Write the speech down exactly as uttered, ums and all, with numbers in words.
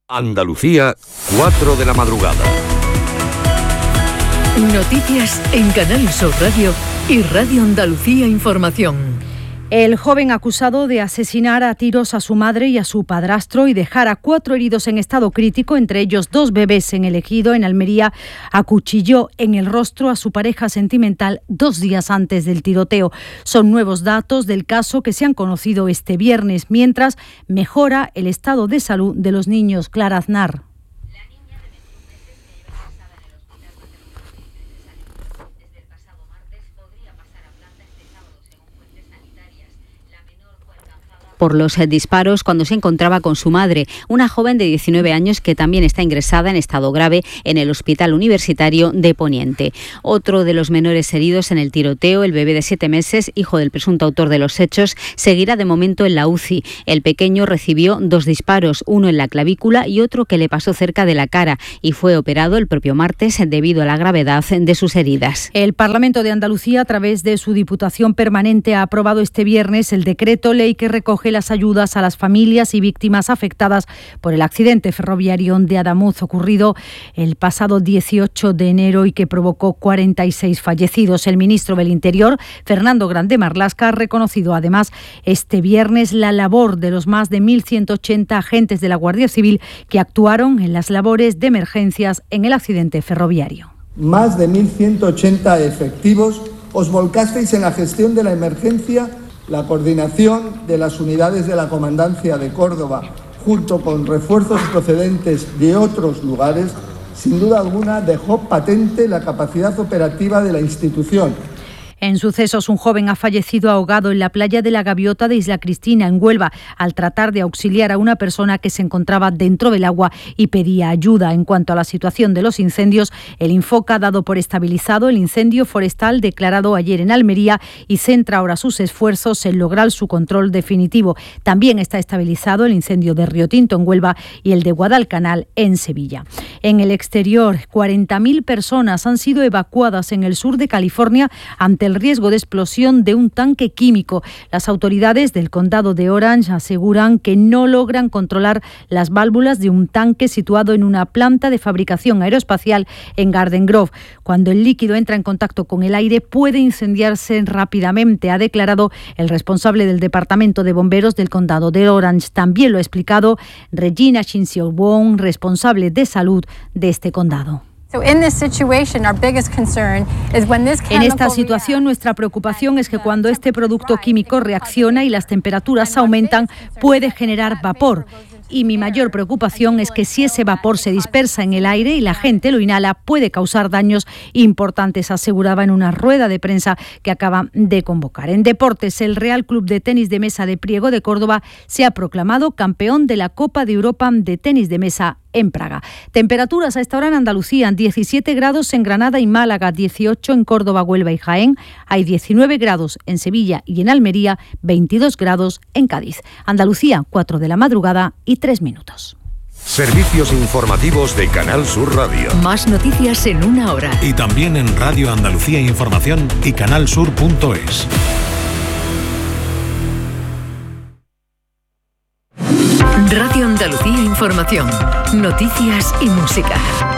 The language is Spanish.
Andalucía, cuatro de la madrugada. Noticias en Canal Sur Radio y Radio Andalucía Información. El joven acusado de asesinar a tiros a su madre y a su padrastro y dejar a cuatro heridos en estado crítico, entre ellos dos bebés en el Ejido, en Almería, acuchilló en el rostro a su pareja sentimental dos días antes del tiroteo. Son nuevos datos del caso que se han conocido este viernes, mientras mejora el estado de salud de los niños. Clara Aznar. Por los disparos cuando se encontraba con su madre, una joven de diecinueve años que también está ingresada en estado grave en el Hospital Universitario de Poniente. Otro de los menores heridos en el tiroteo, el bebé de siete meses, hijo del presunto autor de los hechos, seguirá de momento en la U C I. El pequeño recibió dos disparos, uno en la clavícula y otro que le pasó cerca de la cara, y fue operado el propio martes debido a la gravedad de sus heridas. El Parlamento de Andalucía, a través de su Diputación Permanente, ha aprobado este viernes el decreto ley que recoge las ayudas a las familias y víctimas afectadas por el accidente ferroviario de Adamuz ocurrido el pasado dieciocho de enero y que provocó cuarenta y seis fallecidos. El ministro del Interior, Fernando Grande Marlaska, ha reconocido además este viernes la labor de los más de mil ciento ochenta agentes de la Guardia Civil que actuaron en las labores de emergencias en el accidente ferroviario. Más de mil ciento ochenta efectivos os volcasteis en la gestión de la emergencia. La coordinación de las unidades de la Comandancia de Córdoba, junto con refuerzos procedentes de otros lugares, sin duda alguna dejó patente la capacidad operativa de la institución. En sucesos, un joven ha fallecido ahogado en la playa de la Gaviota de Isla Cristina, en Huelva, al tratar de auxiliar a una persona que se encontraba dentro del agua y pedía ayuda. En cuanto a la situación de los incendios, el Infoca ha dado por estabilizado el incendio forestal declarado ayer en Almería y centra ahora sus esfuerzos en lograr su control definitivo. También está estabilizado el incendio de Río Tinto en Huelva y el de Guadalcanal en Sevilla. En el exterior, cuarenta mil personas han sido evacuadas en el sur de California ante el riesgo de explosión de un tanque químico. Las autoridades del condado de Orange aseguran que no logran controlar las válvulas de un tanque situado en una planta de fabricación aeroespacial en Garden Grove. Cuando el líquido entra en contacto con el aire puede incendiarse rápidamente, ha declarado el responsable del Departamento de Bomberos del condado de Orange. También lo ha explicado Regina Shinseowon, responsable de salud de este condado. En esta situación, nuestra preocupación es que cuando este producto químico reacciona y las temperaturas aumentan, puede generar vapor. Y mi mayor preocupación es que si ese vapor se dispersa en el aire y la gente lo inhala, puede causar daños importantes, aseguraba en una rueda de prensa que acaba de convocar. En deportes, el Real Club de Tenis de Mesa de Priego de Córdoba se ha proclamado campeón de la Copa de Europa de Tenis de Mesa en Praga. Temperaturas a esta hora en Andalucía: diecisiete grados en Granada y Málaga, dieciocho en Córdoba, Huelva y Jaén, hay diecinueve grados en Sevilla y en Almería, veintidós grados en Cádiz. Andalucía, cuatro de la madrugada y tres minutos. Servicios informativos de Canal Sur Radio. Más noticias en una hora. Y también en Radio Andalucía Información y canalsur punto es. Radio Andalucía Información. Noticias y música.